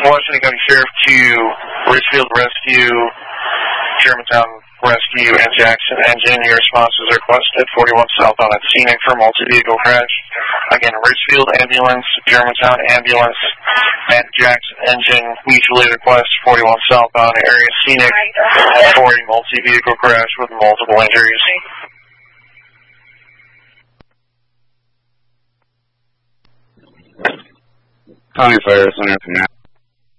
Washington County Sheriff to Richfield Rescue, Germantown Rescue, and Jackson Engine. Your responses are requested 41 southbound at Scenic for multi-vehicle crash. Again, Richfield Ambulance, Germantown Ambulance, and Jackson Engine mutually request 41 southbound area Scenic for a multi-vehicle crash with multiple injuries. County Fire Center,